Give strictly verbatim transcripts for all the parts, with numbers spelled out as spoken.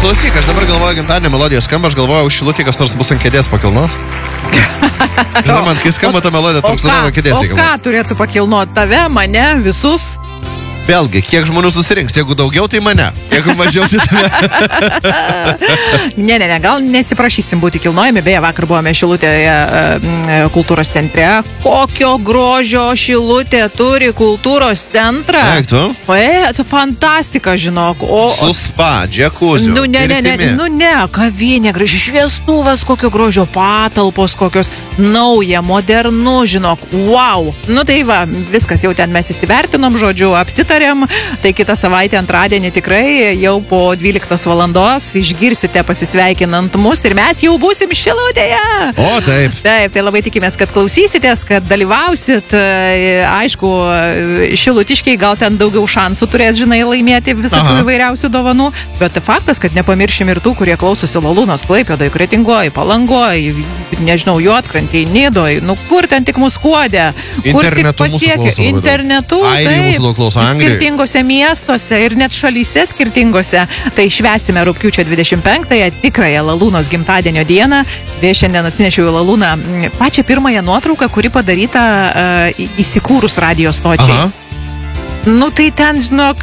Klausyk, aš dabar galvoju, gimtadienio melodijos skamba, aš galvoju, už Šilutį kas nors bus ant kėdės pakilnos. Žinai, man, kai skamba ta melodija, tarp sudavo kėdės. O ką turėtų pakilnuoti tave, mane, visus? Vėlgi, kiek žmonių susirinks, jeigu daugiau, tai mane, jeigu mažiau, tai tave. Ne, ne, ne, gal nesiprašysim būti kilnojami, beje, vakar buvome Šilutėje e, kultūros centre. Kokio grožio Šilutė turi kultūros centrą? Eik tu? E, tai fantastika, žinok. O, Su spa, džekuziu, nu, ne, ne, ne, pirtimi. nu, ne, kavinė, graži šviestuvas, kokio grožio patalpos, kokios nauja, modernu, žinok, wow. Nu tai va, viskas jau ten mes įsivertinom, žodžiu, apsitarėm, tai kitą savaitę antradienį tikrai jau po dvyliktos valandos išgirsite pasisveikinant mus ir mes jau būsim Šilutėje. O, taip. Taip, tai labai tikimės, kad klausysitės, kad dalyvausit. Aišku, šilutiškiai gal ten daugiau šansų turės, žinai, laimėti visokių įvairiausių dovanų, bet faktas, kad nepamiršim ir tų, kurie klausosi Lalūnos, Klaipėdoj, Kretingoj, Palangoj, nežinau, Juodkrantėj, Nidoj, nu kur ten tik mus skuodė, kur tik pasiekė, internetu, taip, skirtingose miestuose ir net šalyse skirtingose. Tai švęsime rugpjūčio dvidešimt penktąją, tikrąją Lalūnos gimtadienio dieną. Beje, šiandien atsinešiau į Lalūną pačią pirmąją nuotrauką, kuri padaryta uh, įsikūrus radijo stočiai. Aha. Nu tai ten, žinok,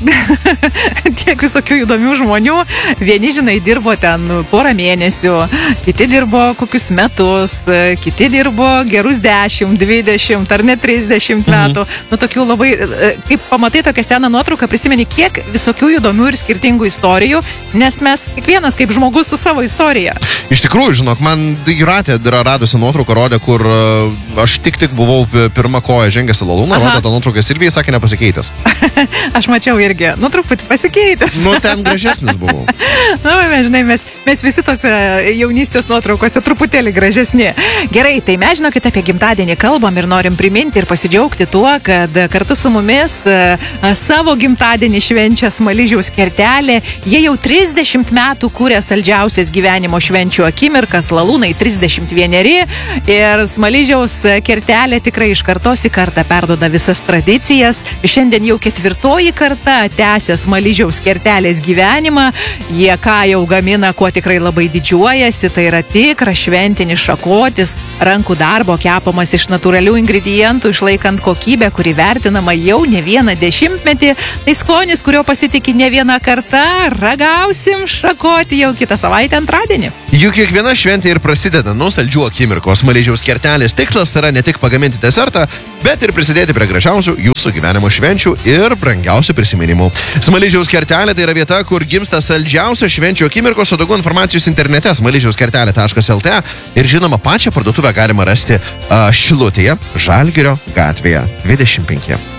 tiek visokių įdomių žmonių. Vieni, žinai, dirbo ten porą mėnesių, kiti dirbo kokius metus, kiti dirbo gerus dešimt, dvidešimt ar net trisdešimt metų. Mhm. Nu tokių labai, kaip pamatai tokią seną nuotrauką, prisimeni, kiek visokių įdomių ir skirtingų istorijų, nes mes kiekvienas kaip žmogus su savo istorija. Iš tikrųjų, žinok, man Jūratė yra radusi nuotrauką, rodė, kur aš tik tik buvau pirmą koją žengęs į Lalūną, rodė tą nuotrauką ir jie sakė nepasikeitęs. Aš mačiau irgi, nu truputį pasikeitęs. Nu ten gražesnis buvau. Na, mes, žinai, mes, mes visi tose jaunystės nuotraukose truputėlį gražesni. Gerai, tai mes žinokit apie gimtadienį kalbam ir norim priminti ir pasidžiaugti tuo, kad kartu su mumis savo gimtadienį švenčia Smaližiaus kertelė. Jie jau trisdešimt metų kūrė saldžiausias gyvenimo švenčių akimirkas, Lalūnai trisdešimt vieneri ir Smaližiaus kertelė tikrai iš kartos į kartą perduoda visas tradicijas. Šiandien jau ketvirtoji karta tęsia Smaližiaus kertelės gyvenimą. Jie ką jau gamina, kuo tikrai labai didžiuojasi, tai yra tikras šventinis šakotis, rankų darbo kepamas iš natūralių ingredientų, išlaikant kokybę, kuri vertinama jau ne vieną dešimtmetį. Tai skonis, kurio pasitikė ne vieną kartą, ragausim šakoti jau kitą savaitę antradienį. Juk kiekviena šventė ir prasideda nuo saldžių akimirkos. Smaližiaus kertelės tikslas yra ne tik pagaminti desertą, bet ir prisidėti prie gražiausių jūsų gyvenimo švenčių ir brangiausių prisiminimų. Smaližiaus kertelė tai yra vieta, kur gimsta saldžiausios švenčių akimirkos, o daugiau informacijos internete smaližiaus kertelė taškas el tė ir žinoma pačią parduotuvę galima rasti uh, Šilutėje, Žalgirio gatvėje dvidešimt penki.